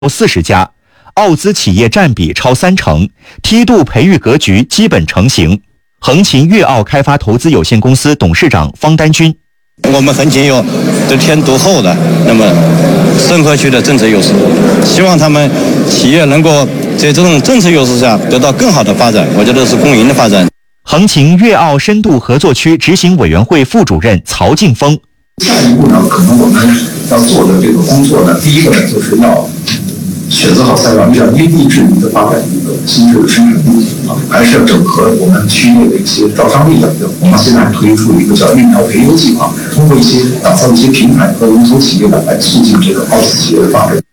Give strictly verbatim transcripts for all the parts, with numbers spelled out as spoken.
四十家，澳资企业占比超三成，梯度培育格局基本成型。横琴粤澳开发投资有限公司董事长方丹军。 我们横琴有得天独厚的那么深合区的政策优势，希望他们企业能够在这种政策优势下得到更好的发展，我觉得是共赢的发展。 横琴粤澳深度合作区执行委员会副主任曹劲峰。 下一步呢，可能我们要做的这个工作呢，第一个呢，就是要选择好赛道，要因地制宜的发展一个新式的生产路径啊，还是要整合我们区内的一些招商力等等。我们现在推出一个叫育苗培优计划，通过一些打造一些平台和龙头企业呢，来促进这个澳资企业的发展。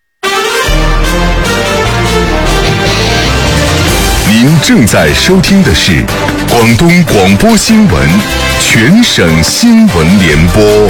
您正在收听的是广东广播新闻全省新闻联播。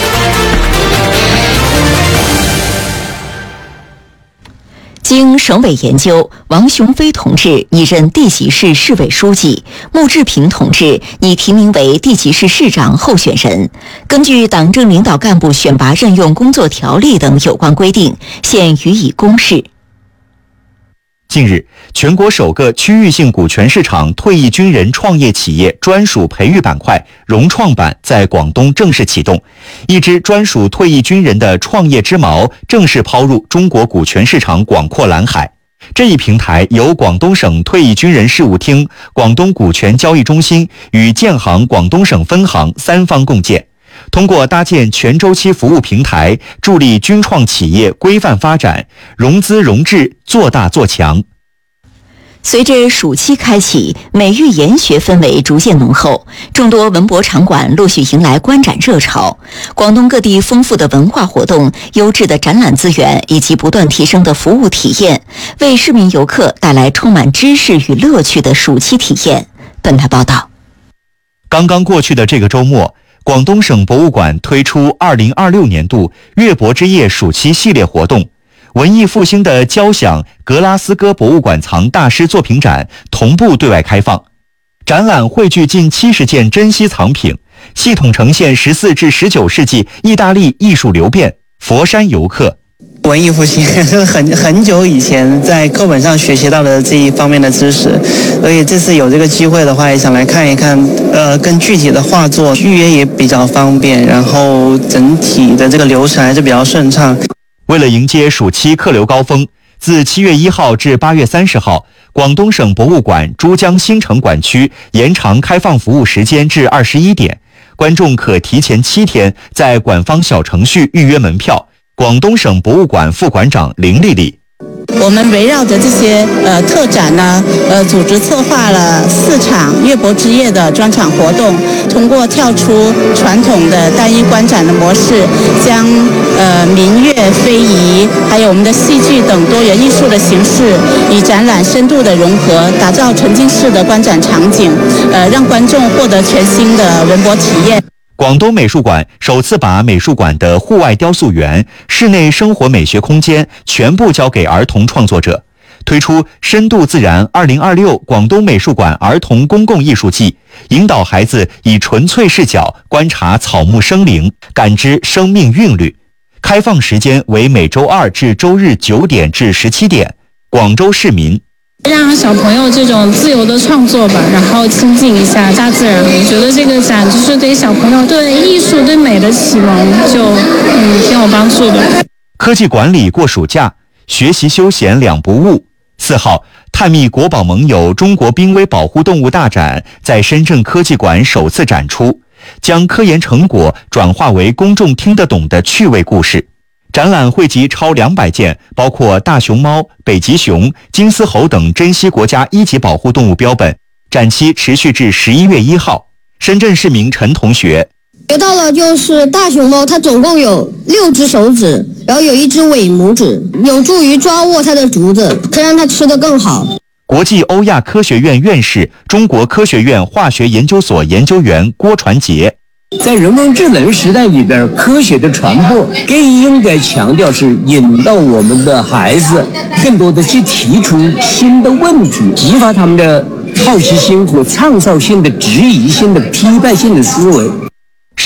经省委研究，王雄飞同志拟任地级市市委书记，穆志平同志拟提名为地级市市长候选人。根据党政领导干部选拔任用工作条例等有关规定，现予以公示。 近日，全国首个区域性股权市场退役军人创业企业专属培育板块融创板在广东正式启动，一支专属退役军人的创业之矛正式抛入中国股权市场广阔蓝海。这一平台由广东省退役军人事务厅、广东股权交易中心与建行广东省分行三方共建，通过搭建全周期服务平台，助力军创企业规范发展，融资融智，做大做强。 随着暑期开启，美育研学氛围逐渐浓厚，众多文博场馆陆续迎来观展热潮。广东各地丰富的文化活动、优质的展览资源以及不断提升的服务体验，为市民游客带来充满知识与乐趣的暑期体验。本台报道。 刚刚过去的这个周末，广东省博物馆推出二零二六年度粤博之夜暑期系列活动，文艺复兴的交响格拉斯哥博物馆藏大师作品展同步对外开放。展览汇聚近七十件珍稀藏品，系统呈现十四至十九世纪意大利艺术流变、佛山游客。 文艺复兴是很很久以前在课本上学习到的这一方面的知识，所以这次有这个机会的话，也想来看一看，呃，更具体的画作，预约也比较方便，然后整体的这个流程还是比较顺畅。 为了迎接暑期客流高峰，自七月一号至八月三十号，广东省博物馆珠江新城馆区延长开放服务时间至二十一点，观众可提前七天在馆方小程序预约门票。广东省博物馆副馆长林丽丽。 我们围绕着这些呃特展呢，呃组织策划了四场粤博之夜的专场活动，通过跳出传统的单一观展的模式，将呃民乐、非遗，还有我们的戏剧等多元艺术的形式与展览深度的融合，打造沉浸式的观展场景，呃让观众获得全新的文博体验。 广东美术馆首次把美术馆的户外雕塑园、室内生活美学空间全部交给儿童创作者，推出深度自然二零二六广东美术馆儿童公共艺术季，引导孩子以纯粹视角观察草木生灵，感知生命韵律。开放时间为每周二至周日九点至十七点。广州市民。 让小朋友这种自由的创作吧，然后亲近一下大自然。我觉得这个展就是对小朋友对艺术、对美的启蒙，就嗯挺有帮助的。 科技馆里过暑假，学习休闲两不误。四号，探秘国宝盟友中国濒危保护动物大展在深圳科技馆首次展出，将科研成果转化为公众听得懂的趣味故事。展览汇集超两百件，包括大熊猫、北极熊、金丝猴等珍稀国家一级保护动物标本。展期持续至十一月一号。深圳市民陈同学。 学到了就是大熊猫，它总共有六只手指，然后有一只尾拇指，有助于抓握它的竹子，可以让它吃得更好。 国际欧亚科学院院士、中国科学院化学研究所研究员郭传杰。 在人工智能时代里边，科学的传播更应该强调是引导我们的孩子更多的去提出新的问题，激发他们的好奇心和创造性的质疑性的批判性的思维。 世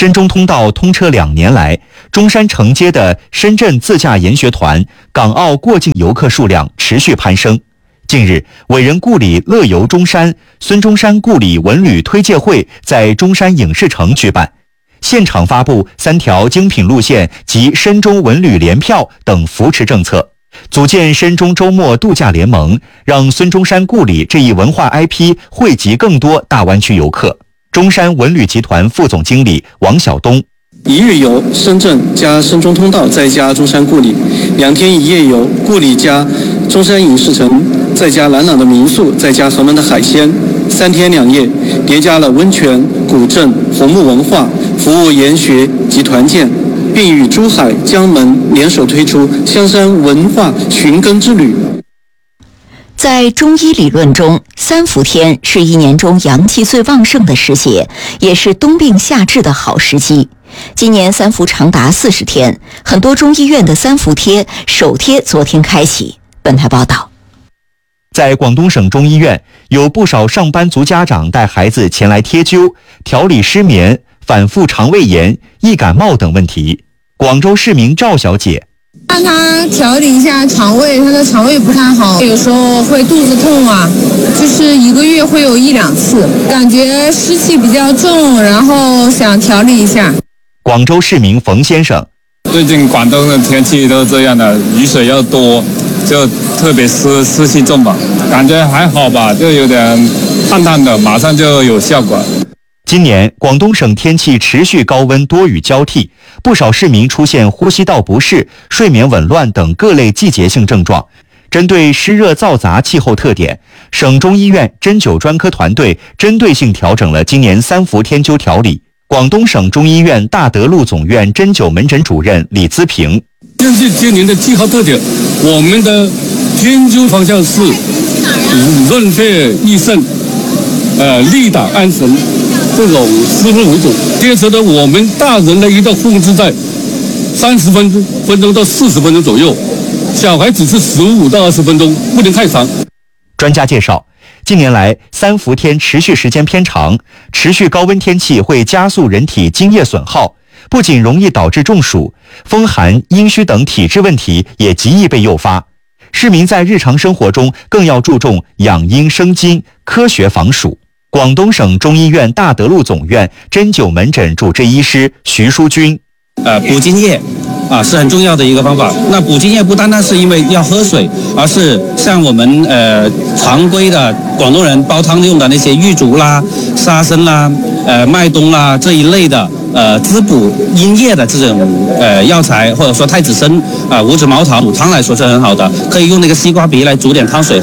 深中通道通车两年来，中山承接的深圳自驾研学团、港澳过境游客数量持续攀升。近日，伟人故里乐游中山、孙中山故里文旅推介会在中山影视城举办，现场发布三条精品路线及深中文旅联票等扶持政策，组建深中周末度假联盟，让孙中山故里这一文化 I P 汇集更多大湾区游客。中山文旅集团副总经理王晓东： 一日游深圳加深中通道再加中山故里，两天一夜游故里加中山影视城再加蓝朗的民宿再加河门的海鲜，三天两夜叠加了温泉、古镇、红木文化，服务研学及团建，并与珠海、江门联手推出香山文化寻根之旅。 在中医理论中，三伏天是一年中阳气最旺盛的时节，也是冬病夏治的好时机。今年三伏长达四十天，很多中医院的三伏贴首贴昨天开启。本台报道， 在广东省中医院，有不少上班族家长带孩子前来贴灸，调理失眠、反复肠胃炎、易感冒等问题。广州市民赵小姐： 让他调理一下肠胃，他的肠胃不太好，有时候会肚子痛啊，就是一个月会有一两次，感觉湿气比较重，然后想调理一下。 广州市民冯先生： 最近广东的天气都这样的，雨水又多，就特别湿湿气重吧，感觉还好吧，就有点烫烫的，马上就有效果。 今年广东省天气持续高温多雨交替，不少市民出现呼吸道不适、睡眠紊乱等各类季节性症状。针对湿热燥杂气候特点，省中医院针灸专科团队针对性调整了今年三伏天灸调理。广东省中医院大德路总院针灸门诊主任李资平： 根据今年的气候特点，我们的针灸方向是润肺益肾、呃利胆安神这种思路为主。坚持的我们大人呢，一定要控制在三十分钟分钟到四十分钟左右，小孩只是十五到二十分钟，不能太长。 专家介绍，近年来三伏天持续时间偏长，持续高温天气会加速人体津液损耗，不仅容易导致中暑、风寒、阴虚等体质问题也极易被诱发。市民在日常生活中更要注重养阴生津，科学防暑。广东省中医院大德路总院针灸门诊主治医师徐淑君： 呃，补津液啊是很重要的一个方法。那补津液不单单是因为要喝水，而是像我们呃常规的广东人煲汤用的那些玉竹啦、沙参啦、呃麦冬啦这一类的呃滋补阴液的这种呃药材，或者说太子参啊、呃、五指毛桃煮汤来说是很好的，可以用那个西瓜皮来煮点汤水。